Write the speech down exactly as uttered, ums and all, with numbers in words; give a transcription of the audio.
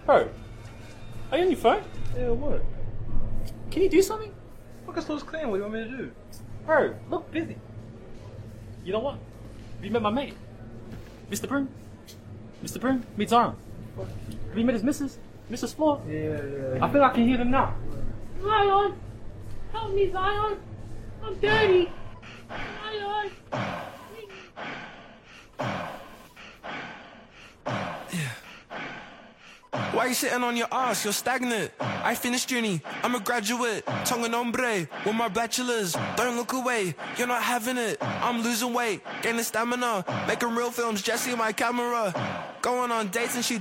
Bro, are you on your phone? Yeah, what? Can you do something? Fuck, it's clean. What do you want me to do? Bro, look busy. You know what? Have you met my mate? Mister Broom? Mister Broom? Meet Zion. Have you met his missus? Missus Floor? Yeah, yeah. I feel I can hear them now. Zion! Help me, Zion! I'm dirty! Zion! Why you sitting on your ass? You're stagnant. I finished uni. I'm a graduate. Tongue nombre. With my bachelors. Don't look away. You're not having it. I'm losing weight. Gaining stamina. Making real films. Jesse my camera. Going on dates and she